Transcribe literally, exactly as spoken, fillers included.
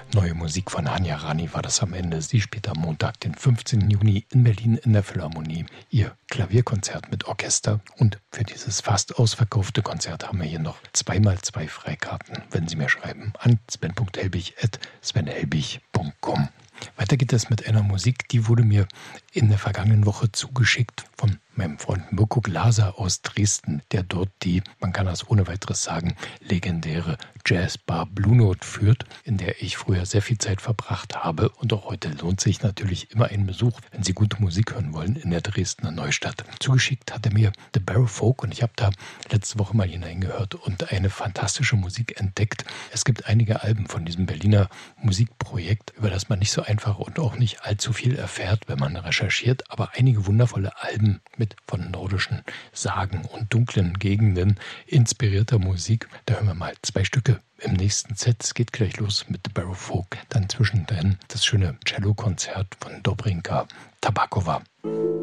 Neue Musik von Hanya Rani war das am Ende. Sie spielt am Montag, den fünfzehnten Juni in Berlin in der Philharmonie ihr Klavierkonzert mit Orchester. Und für dieses fast ausverkaufte Konzert haben wir hier noch zweimal zwei Freikarten, wenn Sie mir schreiben, an sven punkt helbig at sven helbig punkt com. Weiter geht es mit einer Musik, die wurde mir in der vergangenen Woche zugeschickt von meinem Freund Mirko Glaser aus Dresden, der dort die, man kann das ohne weiteres sagen, legendäre Jazzbar Blue Note führt, in der ich früher sehr viel Zeit verbracht habe. Und auch heute lohnt sich natürlich immer ein Besuch, wenn Sie gute Musik hören wollen, in der Dresdner Neustadt. Zugeschickt hat er mir The Barrow Folk und ich habe da letzte Woche mal hineingehört und eine fantastische Musik entdeckt. Es gibt einige Alben von diesem Berliner Musikprojekt, über das man nicht so einfach und auch nicht allzu viel erfährt, wenn man recherchiert, aber einige wundervolle Alben mit von nordischen Sagen und dunklen Gegenden inspirierter Musik. Da hören wir mal zwei Stücke im nächsten Set. Es geht gleich los mit The Barrow Folk. Dann zwischendrin das schöne Cello-Konzert von Dobrinka Tabakova.